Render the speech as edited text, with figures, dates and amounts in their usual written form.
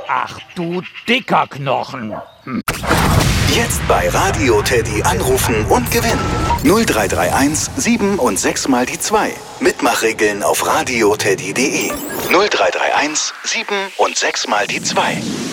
Ach du dicker Knochen. Jetzt bei Radio Teddy anrufen und gewinnen. 0331 7 und 6 mal die 2. Mitmachregeln auf radioteddy.de. 0331 7 und 6 mal die 2.